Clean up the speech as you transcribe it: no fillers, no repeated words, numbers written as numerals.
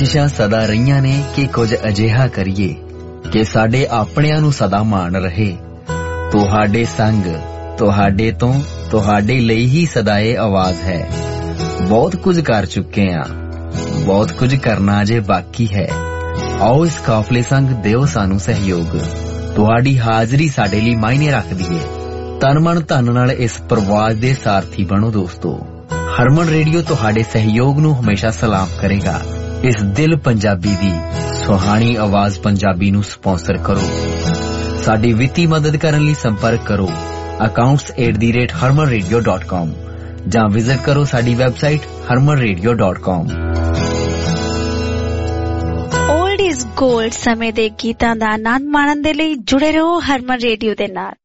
ਕੋਸ਼ਿਸ਼ਾਂ ਸਦਾ ਰਹੀਆਂ ਨੇ ਕਿ ਕੁਝ ਅਜਿਹਾ ਕਰੀਏ ਕਿ ਸਾਡੇ ਆਪਣਿਆਂ ਨੂੰ ਸਦਾ ਮਾਣ ਰਹੇ। ਤੁਹਾਡੇ ਸੰਗ, ਤੁਹਾਡੇ ਤੋਂ, ਤੁਹਾਡੇ ਲਈ ਹੀ ਸਦਾ ਇਹ ਆਵਾਜ਼ ਹੈ। ਬਹੁਤ ਕੁਝ ਕਰ ਚੁੱਕੇ ਹਾਂ, ਬਹੁਤ ਕੁਝ ਕਰਨਾ ਅਜੇ ਬਾਕੀ ਹੈ। ਆਓ ਇਸ ਕਾਫਲੇ ਸੰਗ ਦਿਓ ਸਾਨੂੰ ਸਹਿਯੋਗ। ਤੁਹਾਡੀ ਹਾਜ਼ਰੀ ਸਾਡੇ ਲਈ ਮਾਇਨੇ ਰੱਖਦੀ ਹੈ। ਤਨ ਮਨ ਧਨ ਨਾਲ ਇਸ ਪ੍ਰਵਾਸ ਦੇ ਸਾਰਥੀ ਬਣੋ ਦੋਸਤੋ। ਹਰਮਨ ਰੇਡੀਓ ਤੁਹਾਡੇ ਸਹਿਯੋਗ ਨੂੰ ਹਮੇਸ਼ਾ ਸਲਾਮ ਕਰੇਗਾ। ਇਸ ਦਿਲ ਪੰਜਾਬੀ ਦੀ ਸੁਹਾਣੀ ਆਵਾਜ਼ ਪੰਜਾਬੀ ਨੂੰ ਸਪਾਂਸਰ ਕਰੋ। ਸਾਡੀ ਵਿੱਤੀ ਮਦਦ ਕਰਨ ਲਈ ਸੰਪਰਕ ਕਰੋ accounts@harmanradio.com ਜਾਂ ਵਿਜ਼ਿਟ ਕਰੋ ਸਾਡੀ website harmanradio.com। Old is gold ਸਮੇਂ ਦੇ ਗੀਤਾਂ ਦਾ ਆਨੰਦ ਮਾਣਨ ਦੇ ਲਈ ਜੁੜੇ ਰਹੋ ਹਰਮਨ ਰੇਡੀਓ ਦੇ ਨਾਲ।